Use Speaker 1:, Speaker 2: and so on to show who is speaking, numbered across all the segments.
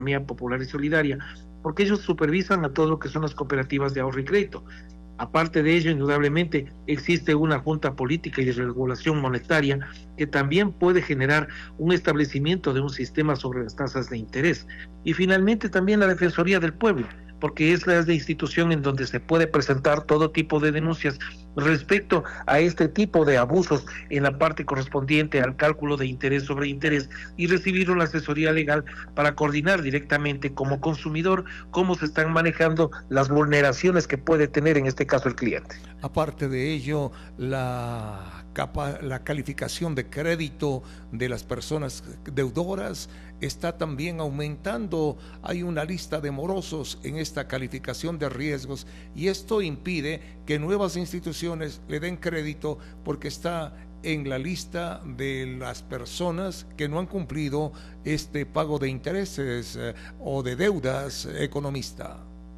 Speaker 1: economía popular y solidaria, porque ellos supervisan a todo lo que son las cooperativas de ahorro y crédito. Aparte de ello, indudablemente existe una junta política y de regulación monetaria que también puede generar un establecimiento de un sistema sobre las tasas de interés. Y finalmente también la Defensoría del Pueblo, porque es la institución en donde se puede presentar todo tipo de denuncias respecto a este tipo de abusos en la parte correspondiente al cálculo de interés sobre interés y recibir una asesoría legal para coordinar directamente como consumidor cómo se están manejando las vulneraciones que puede tener en este caso el cliente.
Speaker 2: Aparte de ello, la calificación de crédito de las personas deudoras está también aumentando. Hay una lista de morosos en esta calificación de riesgos y esto impide que nuevas instituciones le den crédito porque está en la lista de las personas que no han cumplido este pago de intereses o de deudas, economista.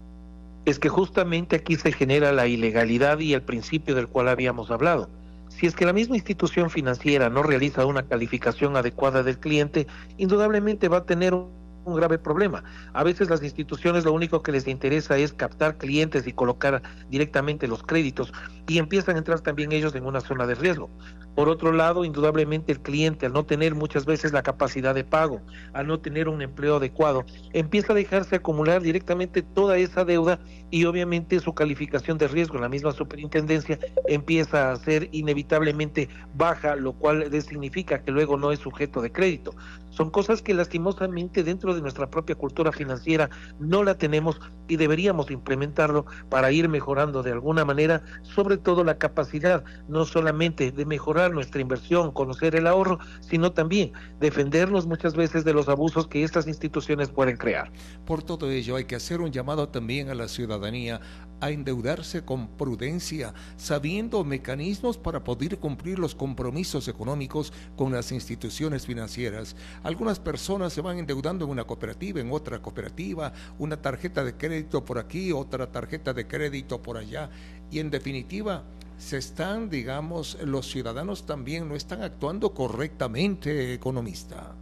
Speaker 1: Es que justamente aquí se genera la ilegalidad y el principio del cual habíamos hablado. Si es que la misma institución financiera no realiza una calificación adecuada del cliente, indudablemente va a tener un grave problema. A veces las instituciones lo único que les interesa es captar clientes y colocar directamente los créditos y empiezan a entrar también ellos en una zona de riesgo. Por otro lado, indudablemente el cliente, al no tener muchas veces la capacidad de pago, al no tener un empleo adecuado, empieza a dejarse acumular directamente toda esa deuda y obviamente su calificación de riesgo en la misma superintendencia empieza a ser inevitablemente baja, lo cual significa que luego no es sujeto de crédito. Son cosas que lastimosamente dentro de nuestra propia cultura financiera no la tenemos y deberíamos implementarlo para ir mejorando de alguna manera, sobre todo la capacidad no solamente de mejorar nuestra inversión, conocer el ahorro, sino también defendernos muchas veces de los abusos que estas instituciones pueden crear.
Speaker 2: Por todo ello hay que hacer un llamado también a la ciudadanía a endeudarse con prudencia, sabiendo mecanismos para poder cumplir los compromisos económicos con las instituciones financieras. Algunas personas se van endeudando en una cooperativa, en otra cooperativa, una tarjeta de crédito por aquí, otra tarjeta de crédito por allá, y en definitiva se están, digamos, los ciudadanos también no están actuando correctamente, economista.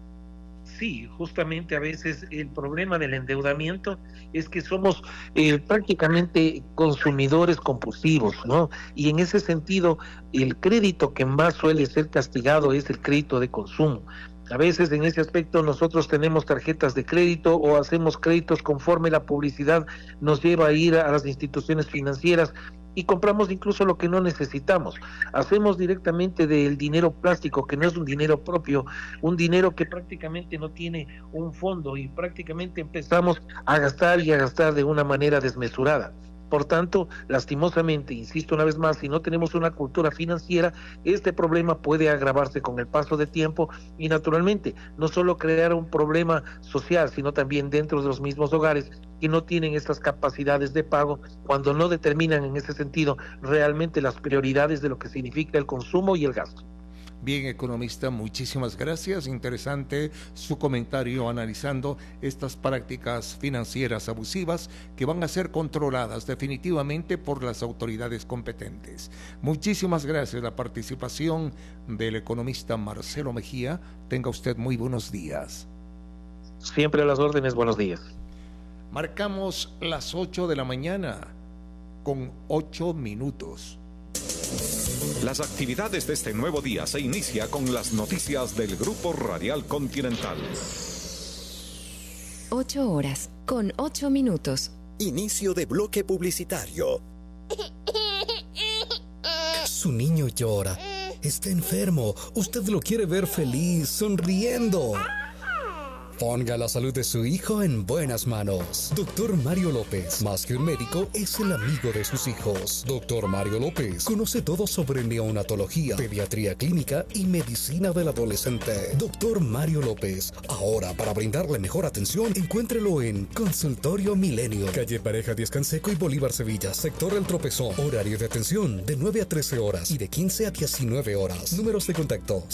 Speaker 1: Sí, justamente a veces el problema del endeudamiento es que somos prácticamente consumidores compulsivos, ¿no? Y en ese sentido, el crédito que más suele ser castigado es el crédito de consumo. A veces en ese aspecto nosotros tenemos tarjetas de crédito o hacemos créditos conforme la publicidad nos lleva a ir a las instituciones financieras y compramos incluso lo que no necesitamos. Hacemos directamente del dinero plástico, que no es un dinero propio, un dinero que prácticamente no tiene un fondo y prácticamente empezamos a gastar y a gastar de una manera desmesurada. Por tanto, lastimosamente, insisto una vez más, si no tenemos una cultura financiera, este problema puede agravarse con el paso del tiempo y naturalmente no solo crear un problema social, sino también dentro de los mismos hogares que no tienen estas capacidades de pago cuando no determinan en ese sentido realmente las prioridades de lo que significa el consumo y el gasto.
Speaker 2: Bien, economista, muchísimas gracias. Interesante su comentario analizando estas prácticas financieras abusivas que van a ser controladas definitivamente por las autoridades competentes. Muchísimas gracias la participación del economista Marcelo Mejía. Tenga usted muy buenos días.
Speaker 1: Siempre a las órdenes, buenos días.
Speaker 2: Marcamos las 8 de la mañana con 8 minutos.
Speaker 3: Las actividades de este nuevo día se inicia con las noticias del Grupo Radial Continental.
Speaker 4: 8 horas con 8 minutos.
Speaker 5: Inicio de bloque publicitario. Su niño llora. Está enfermo. Usted lo quiere ver feliz, sonriendo. Ponga la salud de su hijo en buenas manos. Doctor Mario López, más que un médico, es el amigo de sus hijos. Doctor Mario López conoce todo sobre neonatología, pediatría clínica y medicina del adolescente. Doctor Mario López, ahora para brindarle mejor atención, encuéntrelo en Consultorio Milenio, calle Pareja Díaz Canseco y Bolívar Sevilla, sector El Tropezón. Horario de atención de 9 a 13 horas y de 15 a 19 horas. Números de contacto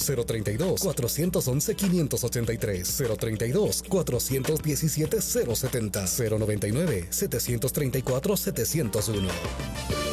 Speaker 5: 032-411-583, 032-417-070, 099-734-701.